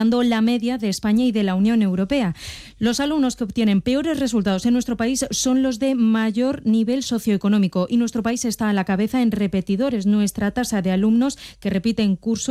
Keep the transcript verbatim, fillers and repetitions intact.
la media de España y de la Unión Europea. Los alumnos que obtienen peores resultados en nuestro país son los de mayor nivel socioeconómico y nuestro país está a la cabeza en repetidores. Nuestra tasa de alumnos que repiten cursos